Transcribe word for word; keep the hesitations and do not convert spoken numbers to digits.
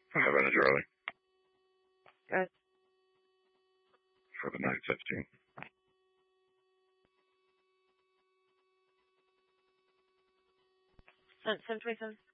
Havana, Charlie. Good. For the nine fifteen. seven twenty-seven.